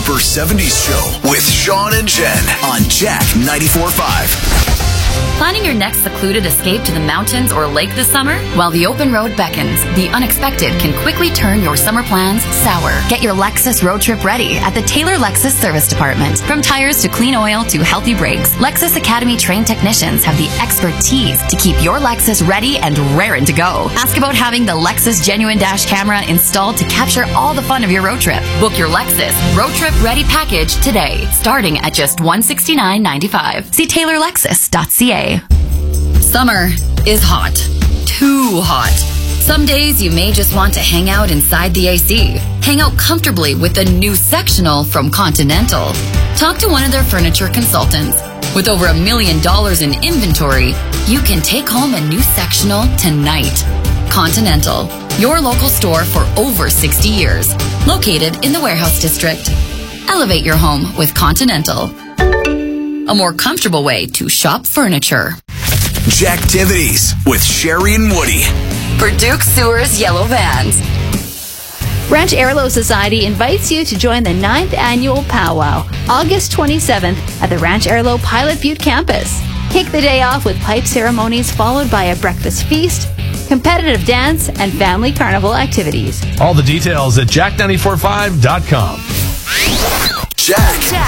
Super 70s Show with Sean and Jen on Jack 94.5. Planning your next secluded escape to the mountains or lake this summer? While the open road beckons, the unexpected can quickly turn your summer plans sour. Get your Lexus road trip ready at the Taylor Lexus Service Department. From tires to clean oil to healthy brakes, Lexus Academy trained technicians have the expertise to keep your Lexus ready and raring to go. Ask about having the Lexus Genuine Dash camera installed to capture all the fun of your road trip. Book your Lexus road trip ready package today, starting at just $169.95. See TaylorLexus.ca. Summer is hot. Too hot. Some days you may just want to hang out inside the AC. Hang out comfortably with the new sectional from Continental. Talk to one of their furniture consultants. With over $1 million in inventory, you can take home a new sectional tonight. Continental, your local store for over 60 years. Located in the Warehouse District. Elevate your home with Continental. A more comfortable way to shop furniture. Jacktivities with Sherry and Woody. For Duke Sewer's Yellow Vans. Ranch Airlo Society invites you to join the 9th Annual Powwow, August 27th at the Ranch Airlo Pilot Butte campus. Kick the day off with pipe ceremonies followed by a breakfast feast, competitive dance, and family carnival activities. All the details at jack945.com. Jack